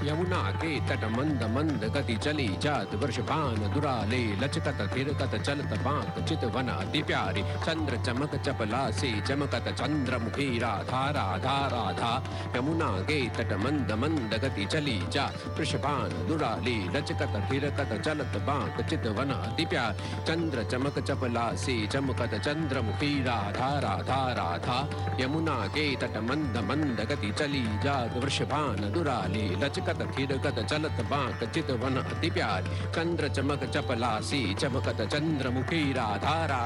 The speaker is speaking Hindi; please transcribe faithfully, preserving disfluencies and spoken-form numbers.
यमुना के तट मंद मंद गति चली जात वृषभान दुराले लचकत थिरकत चलत बांक चितवन अति प्यारी चंद्र चमक चपला से चमकत चंद्रमुखी राधा राधा राधा। यमुना के तट मंद मंद गति चली जात वृषभान दुराले लचकत थिरकत चलत बांक चितवन अति प्यारी चंद्र चमक चपला से चमकत चंद्रमुखी राधा राधा राधा। यमुना के तट मंद मंद गति चली जात वृषभान दुराले लचकत थिरकत चलत बांक चितवन अति प्यारी चंद्र चमक चपला सी चमकत चंद्रमुखी राधा राधा।